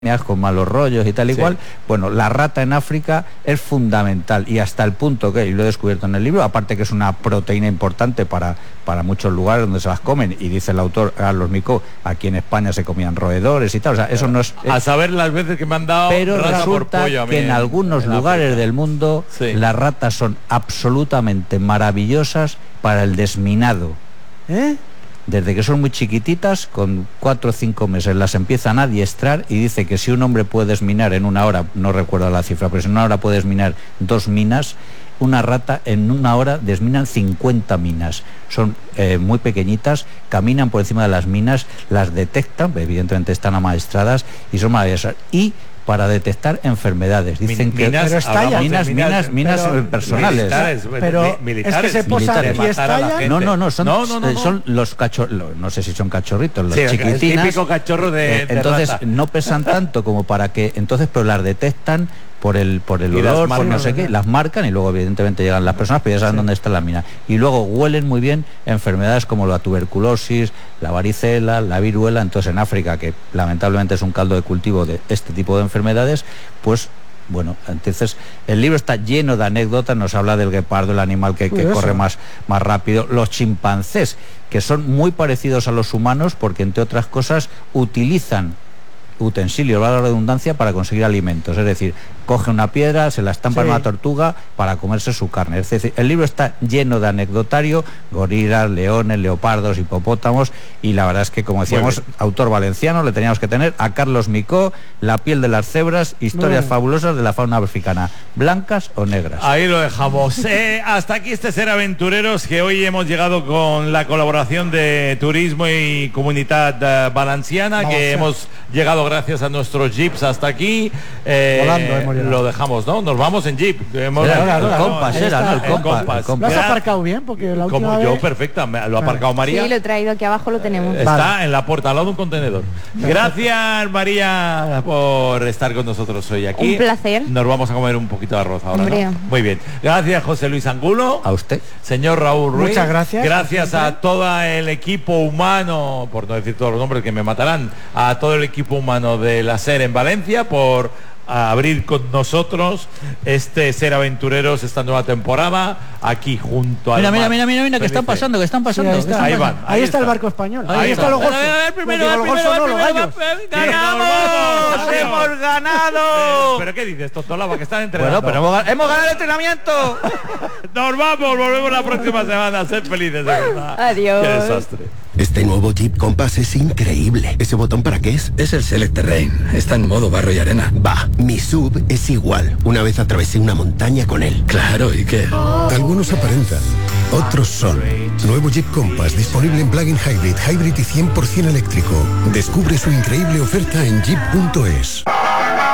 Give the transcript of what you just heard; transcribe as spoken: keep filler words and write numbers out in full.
con malos rollos y tal y sí. cual. Bueno, la rata en África es fundamental y hasta el punto que, y lo he descubierto en el libro, aparte que es una proteína importante para, para muchos lugares donde se las comen, y dice el autor Carlos Micó, aquí en España se comían roedores y tal, o sea, eso no es... A saber las veces que me han dado pero rata por resulta pollo a mí que en, en algunos en lugares África. del mundo sí. las ratas son absolutamente maravillosas para el desminado. ¿Eh? Desde que son muy chiquititas, con cuatro o cinco meses las empiezan a adiestrar, y dice que si un hombre puede desminar en una hora, no recuerdo la cifra, pero si en una hora puede desminar dos minas, una rata en una hora desminan cincuenta minas. Son eh, muy pequeñitas, caminan por encima de las minas, las detectan, evidentemente están amaestradas y son maravillosas. Y para detectar enfermedades, dicen que minas, pero estallan, minas, minas, minas pero, personales, militares, pero militares, es que se posan y estallan. No, no, no, son, no, no, no, eh, son los cachorros, no sé si son cachorritos, los sí, chiquitinas. El típico cachorro de, eh, entonces de rata. no pesan tanto como para que, entonces, pero las detectan por el por el olor, por no sé qué, las marcan y luego evidentemente llegan las personas, pero ya saben sí. dónde está la mina. Y luego huelen muy bien enfermedades como la tuberculosis, la varicela, la viruela. Entonces en África, que lamentablemente es un caldo de cultivo de este tipo de enfermedades, pues bueno, entonces el libro está lleno de anécdotas, nos habla del guepardo, el animal que, que corre más, más rápido, los chimpancés, que son muy parecidos a los humanos porque entre otras cosas utilizan utensilios, valga la redundancia, para conseguir alimentos, es decir, coge una piedra, se la estampa sí. en una tortuga para comerse su carne. Es decir, el libro está lleno de anecdotario, gorilas, leones, leopardos, hipopótamos, y la verdad es que, como decíamos, autor valenciano, le teníamos que tener a Carlos Micó, La piel de las cebras, historias fabulosas de la fauna africana, blancas o negras. Ahí lo dejamos. eh, hasta aquí este Ser Aventureros, que hoy hemos llegado con la colaboración de Turismo y Comunidad uh, Valenciana, Vamos, que hemos llegado gracias a nuestros jeeps hasta aquí. Eh, Volando, hemos llegado. Lo dejamos, ¿no? Nos vamos en jeep. Hemos, era, el, era, el, el compás, el, era, ¿no? El el compás. ¿Lo has aparcado bien? Porque la Como última yo, vez... perfecta. Lo ha aparcado María. Sí, lo he traído aquí abajo, lo tenemos. Está vale. en la puerta, al lado de un contenedor. Gracias, María, por estar con nosotros hoy aquí. Un placer. Nos vamos a comer un poquito de arroz ahora, ¿no? Muy bien. Gracias, José Luis Angulo. A usted. Señor Raúl Ruiz. Muchas gracias. Gracias a todo el equipo humano, por no decir todos los nombres que me matarán, a todo el equipo humano de la SER en Valencia por a abrir con nosotros este Ser Aventureros, esta nueva temporada, aquí junto a mira, mira, mira, mira, mira, que están pasando, que están pasando. Sí, ahí, está. ahí van. Ahí, ahí está el barco español. Ahí, ahí está los golfos. Primero, los golfos no, los gallos. ¡Ganamos! ¡Hemos ganado! ¿Pero qué dices, Totolaba, que están entrenando? Bueno, pero hemos, hemos ganado el entrenamiento. Nos vamos, volvemos la próxima semana. Sed felices, de verdad. Adiós. Qué desastre. Este nuevo Jeep Compass es increíble. ¿Ese botón para qué es? Es el Select Terrain. Está en modo barro y arena. Va, mi sub es igual. Una vez atravesé una montaña con él. Claro, ¿y qué? Algunos aparentan, otros son. Nuevo Jeep Compass disponible en plug-in hybrid, hybrid y cien por ciento eléctrico. Descubre su increíble oferta en jeep punto es.